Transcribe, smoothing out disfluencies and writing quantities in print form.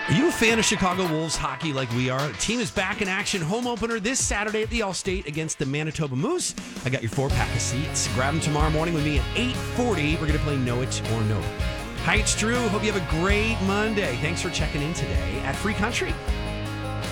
Are you a fan of Chicago Wolves hockey like we are? The team is back in action. Home opener this Saturday at the Allstate against the Manitoba Moose. I got your 4-pack of seats. Grab them tomorrow morning with me at 8:40. We're going to play Know It or Know It. Hi, it's Drew. Hope you have a great Monday. Thanks for checking in today at Free Country.